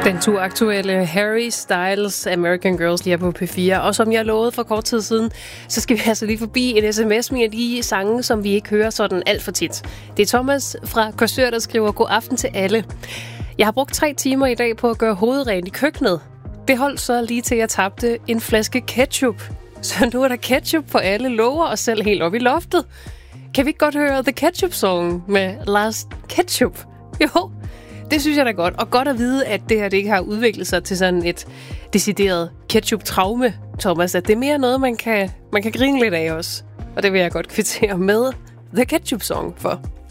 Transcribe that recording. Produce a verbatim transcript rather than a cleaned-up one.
Den turaktuelle Harry Styles American Girls lige på P fire. Og som jeg lovede for kort tid siden, så skal vi altså lige forbi en sms med de sange, som vi ikke hører sådan alt for tit. Det er Thomas fra Korsør, der skriver: God aften til alle. Jeg har brugt tre timer i dag på at gøre hovedet rent i køkkenet. Det holdt så lige til, jeg tabte en flaske ketchup. Så nu er der ketchup på alle låger og selv helt op i loftet. Kan vi ikke godt høre The Ketchup Song med Last Ketchup? Jo, det synes jeg da godt. Og godt at vide, at det her det ikke har udviklet sig til sådan et decideret ketchup-traume, Thomas. At det er mere noget, man kan, man kan grine lidt af også. Og det vil jeg godt kvittere med The Ketchup Song for.